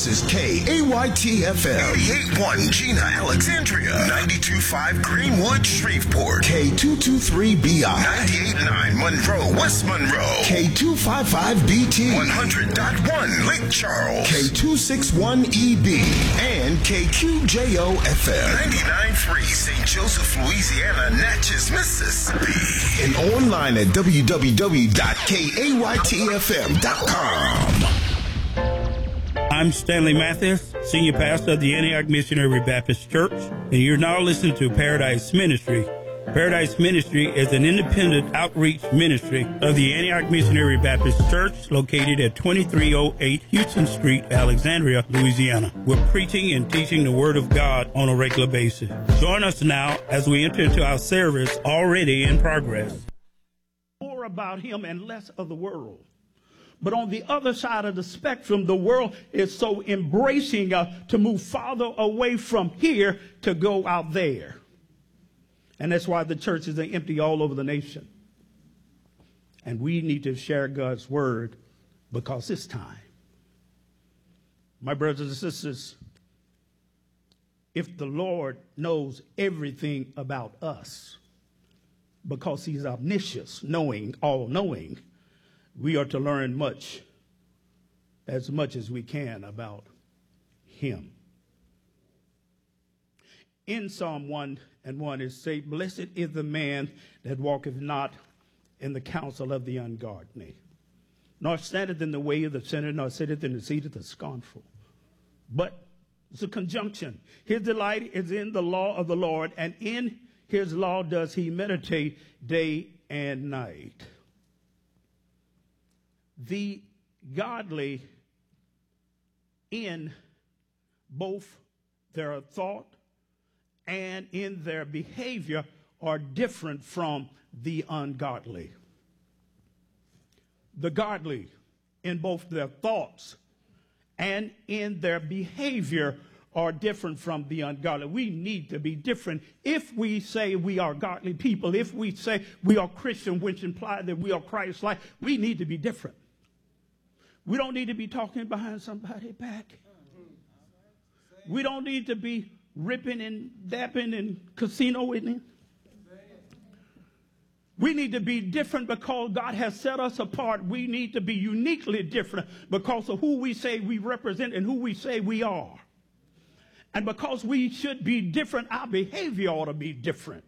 This is KAYT-FM. 88.1 Gina, Alexandria. 92.5 Greenwood, Shreveport. K223BI. 98.9 Monroe, West Monroe. K255BT. 100.1 Lake Charles. K261EB. And KQJO-FM. 99.3 St. Joseph, Louisiana, Natchez, Mississippi. And online at www.kaytfm.com. I'm Stanley Mathis, Senior Pastor of the Antioch Missionary Baptist Church, and you're now listening to Paradise Ministry. Paradise Ministry is an independent outreach ministry of the Antioch Missionary Baptist Church located at 2308 Houston Street, Alexandria, Louisiana. We're preaching and teaching the Word of God on a regular basis. Join us now as we enter into our service already in progress. More about Him and less of the world. But on the other side of the spectrum, the world is so embracing to move farther away from here to go out there. And that's why the churches are empty all over the nation. And we need to share God's word because it's time. My brothers and sisters, if the Lord knows everything about us, because He's omniscient, knowing, all-knowing, we are to learn much as we can about Him. In Psalm 1:1 it says, "Blessed is the man that walketh not in the counsel of the ungodly, nor standeth in the way of the sinner, nor sitteth in the seat of the scornful." But it's a conjunction. His delight is in the law of the Lord, and in His law does he meditate day and night. The godly, in both their thought and in their behavior, are different from the ungodly. The godly, in both their thoughts and in their behavior, are different from the ungodly. We need to be different if we say we are godly people. If we say we are Christian, which implies that we are Christ-like, we need to be different. We don't need to be talking behind somebody's back. We don't need to be ripping and dapping and casinoing. We need to be different because God has set us apart. We need to be uniquely different because of who we say we represent and who we say we are. And because we should be different, our behavior ought to be different.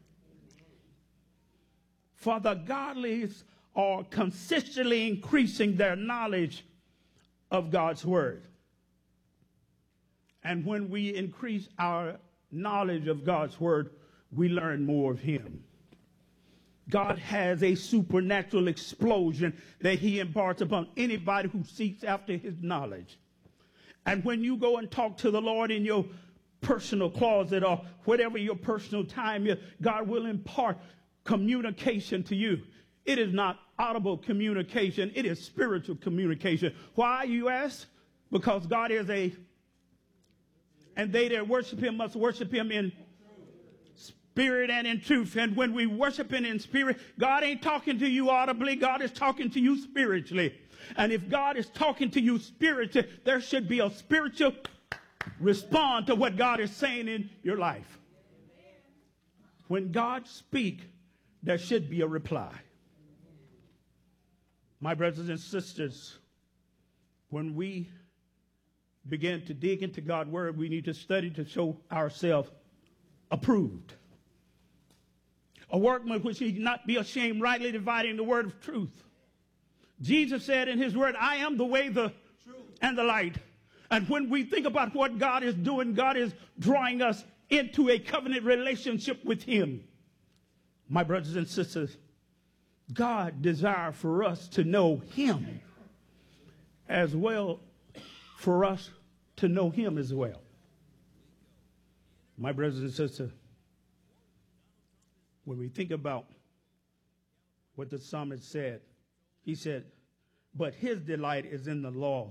For the godlies are consistently increasing their knowledge of God's word. And when we increase our knowledge of God's word, we learn more of Him. God has a supernatural explosion that He imparts upon anybody who seeks after His knowledge. And when you go and talk to the Lord in your personal closet or whatever your personal time is, God will impart communication to you. It is not audible communication. It is spiritual communication. Why, you ask? Because God is and they that worship Him must worship Him in spirit and in truth. And when we worship Him in spirit, God ain't talking to you audibly. God is talking to you spiritually. And if God is talking to you spiritually, there should be a spiritual response to what God is saying in your life. When God speaks, there should be a reply. My brothers and sisters, when we begin to dig into God's word, we need to study to show ourselves approved. A workman which he not be ashamed, rightly dividing the word of truth. Jesus said in His word, "I am the way, the truth, and the light." And when we think about what God is doing, God is drawing us into a covenant relationship with Him. My brothers and sisters, God desires for us to know Him as well, for us to know Him as well. My brothers and sisters, when we think about what the psalmist said, he said, "But his delight is in the law